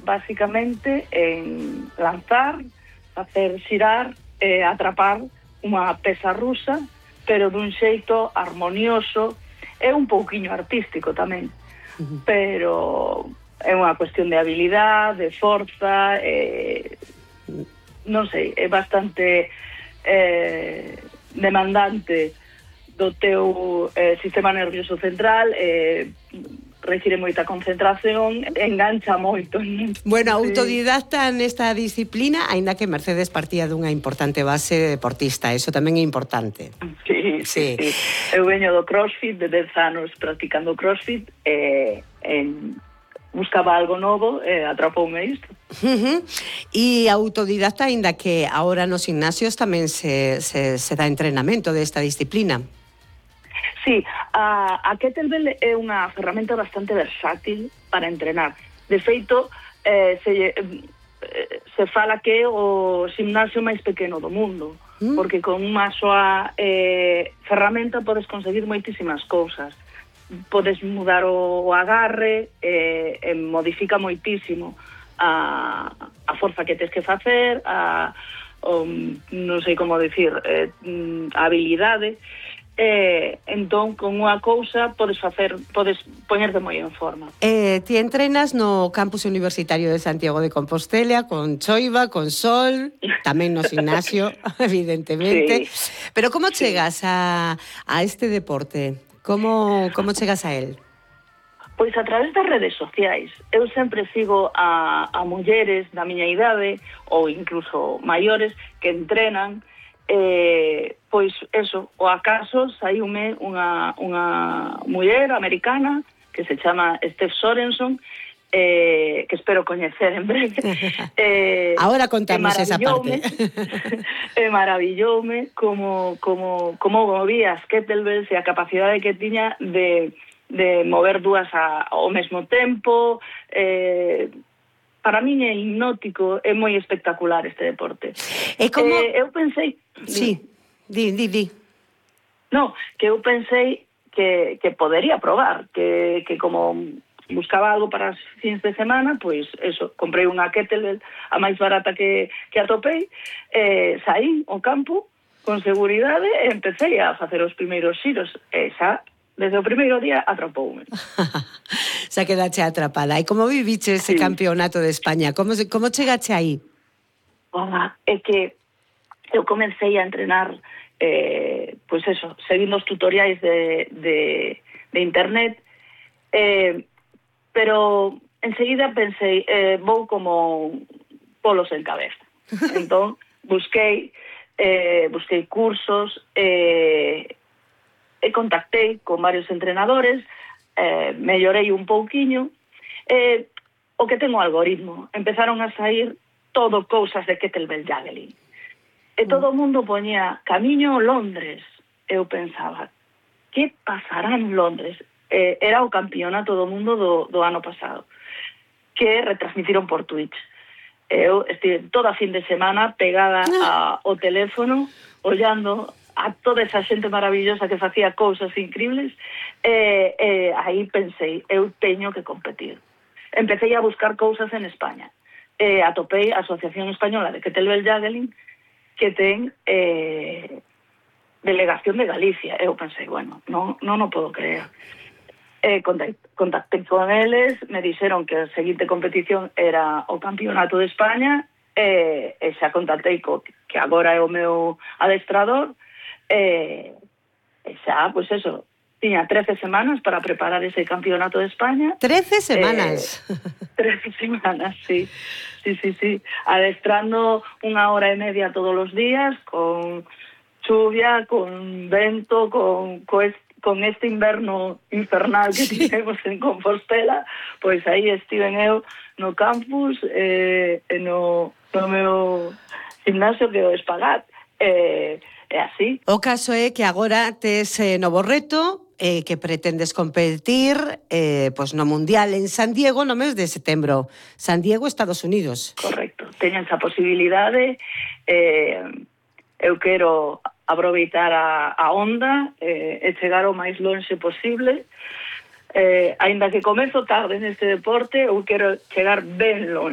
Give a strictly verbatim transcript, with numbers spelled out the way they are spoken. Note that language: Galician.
basicamente en lanzar, facer xirar e atrapar unha peza rusa, pero dun xeito armonioso e un pouquiño artístico tamén. Uh-huh. Pero é unha cuestión de habilidade, de forza, e non sei, é bastante eh, demandante do teu eh, sistema nervioso central, eh, require moita concentración, engancha moito. Bueno, autodidacta nesta disciplina, aínda que Mercedes partía dunha importante base deportista, eso tamén é importante. Sí, sí, sí. sí. Eu veño do CrossFit, de dez anos practicando CrossFit, e eh, buscaba algo novo e eh, atrapoume isto. Uh-huh. E autodidacta, aínda que agora nos gimnasios tamén se, se, se dá entrenamento desta disciplina. Sí, a, a kettlebell é unha ferramenta bastante versátil para entrenar. De feito, eh, se, eh, se fala que é o gimnasio máis pequeno do mundo, mm. porque con unha soa eh, ferramenta podes conseguir moitísimas cousas. Podes mudar o, o agarre, eh, e modifica moitísimo a, a forza que tens que facer, a, o, non sei como dicir, eh, a habilidade. Eh, entón, con unha cousa podes facer, podes poñerte moi en forma. Eh, ti entrenas no campus universitario de Santiago de Compostela, con choiva, con sol, tamén no gimnasio, evidentemente. Sí. Pero como sí. chegas a, a este deporte? Como, como chegas a él? Pois a través das redes sociais. Eu sempre sigo a, a mulleres da miña idade, ou incluso maiores, que entrenan. Eh, pois eso, o acaso saiume unha, unha muller americana que se chama Steph Sorenson, eh, que espero coñecer en breve. Eh, Ahora contamos esa parte. E maravilloume como, como, como movía as kettlebells e a capacidade que tiña de, de mover dúas a, ao mesmo tempo. eh, Para min é hipnótico, é moi espectacular este deporte. E como... Eh, eu pensei... Sí, di, di, di. No, que eu pensei que, que podería probar, que, que como buscaba algo para os fins de semana, pois eso, comprei unha kettlebell a máis barata que, que atopei, eh, saí ao campo con seguridade e empecé a facer os primeiros xiros, e xa... Desde o primeiro día atrapoume. Xa quedache atrapada. E como viviche ese sí. campeonato de España? Como, como chegache aí? Ola, é que eu comecei a entrenar, eh, pois eso, seguindo os tutoriais de, de, de internet, eh, pero enseguida pensei, eh, vou como polos en cabeza. Entón, busquei, eh, busquei cursos, eh, e contactei con varios entrenadores, eh, mellorei un pouquiño, eh, o que ten o algoritmo. Empezaron a sair todo cousas de kettlebell juggling. E todo o mundo poñía camiño Londres. Eu pensaba, que pasará en Londres? Eh, era o campeonato do mundo do, do ano pasado, que retransmitiron por Twitch. Eu estive toda a fin de semana pegada a, ao teléfono, ollando a toda esa xente maravillosa que facía cousas increíbles, e eh, eh, aí pensei, eu teño que competir. Empecé a buscar cousas en España. Eh, atopei a Asociación Española de Kettlebell Juggling, que ten eh, delegación de Galicia. Eu pensei, bueno, non, non o podo creer. Eh, contactei con eles, me dixeron que a seguinte competición era o Campeonato de España, e, e xa contactei co que agora é o meu adestrador, e, e xa, pois eso, tiña trece semanas para preparar ese Campeonato de España. trece semanas? Eh, trece semanas, sí. Sí, sí, sí. Adestrando unha hora e media todos os días, con chuvia, con vento, con, con, este, con este inverno infernal que sí. Tivemos en Compostela, pois aí estiven eu no campus, eh, no, no meu gimnasio que é o Espagat, eh, é así. O caso é que agora tes eh, novo reto, eh, que pretendes competir eh, pues no Mundial en San Diego no mes de setembro. San Diego, Estados Unidos. Correcto, teño esa posibilidade. Eh, eu quero aproveitar a, a onda eh, e chegar o máis lonxe posible. Eh, aínda que comezo tarde neste deporte, eu quero chegar ben lonxe.